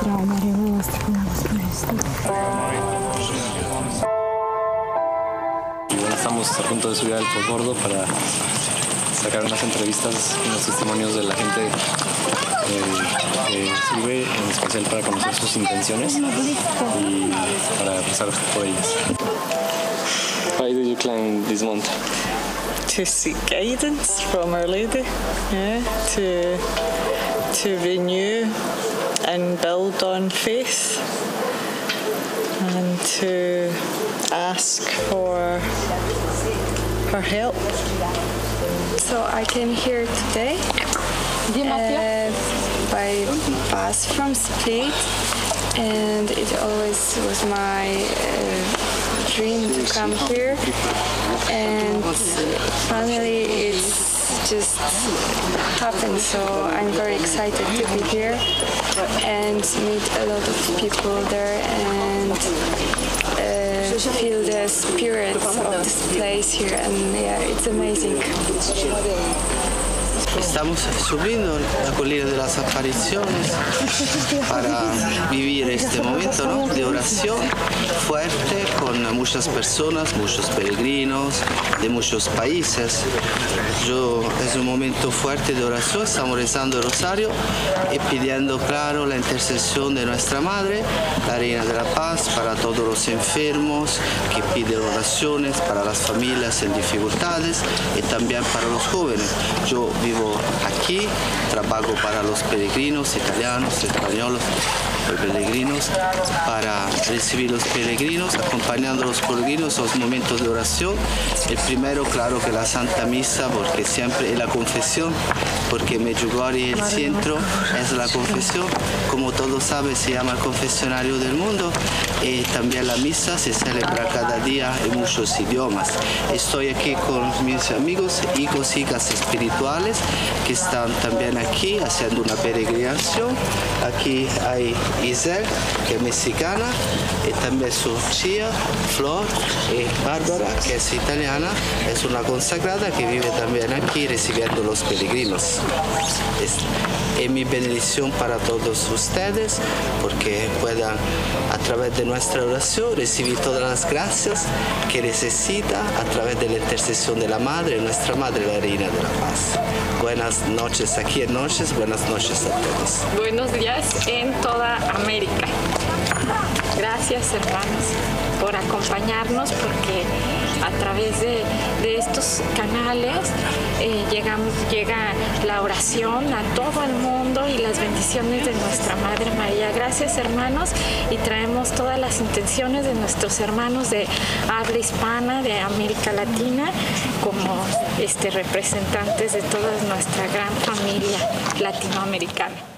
Y bueno, estamos a punto de subir al transbordo para sacar unas entrevistas, unos testimonios de la gente que sube, en especial para conocer sus intenciones y para rezar por ellas. Why do you climb this mountain? To seek guidance from Our Lady, yeah, to renew and build on faith, and to ask for her help. So I came here today by bus from Split, and it always was my dream to come here, and finally it's just happened, so I'm very excited to be here and meet a lot of people there and feel the spirit of this place here, and yeah, it's amazing. Estamos subiendo la colina de las apariciones para vivir este momento, ¿no?, de oración fuerte con muchas personas, muchos peregrinos de muchos países. Es un momento fuerte de oración, estamos rezando el rosario y pidiendo, claro, la intercesión de nuestra Madre, la Reina de la Paz, para todos los enfermos que piden oraciones, para las familias en dificultades y también para los jóvenes. Yo vivo aquí, trabajo para los peregrinos italianos, españoles, peregrinos, para recibir los peregrinos, acompañando a los peregrinos en los momentos de oración. El primero, claro, que la Santa Misa, porque siempre es la confesión, porque Medjugorje, el centro, es la confesión. Como todos saben, se llama el confesionario del mundo, y también la misa se celebra cada día en muchos idiomas. Estoy aquí con mis amigos, hijos y hijas espirituales, que están también aquí haciendo una peregrinación. Aquí hay Isel, que es mexicana, y también su tía, Flor, y Bárbara, que es italiana, es una consagrada que vive también aquí recibiendo los peregrinos. Es mi bendición para todos ustedes, porque puedan, a través de nuestra oración, recibir todas las gracias que necesita a través de la intercesión de la Madre, nuestra Madre, la Reina de la Paz. Buenas noches aquí en Noches, buenas noches a todos. Buenos días en toda América. Gracias, hermanos, por acompañarnos, porque a través de estos canales llega la oración a todo el mundo y las bendiciones de nuestra Madre María. Gracias, hermanos, y traemos todas las intenciones de nuestros hermanos de habla hispana, de América Latina, como representantes de toda nuestra gran familia latinoamericana.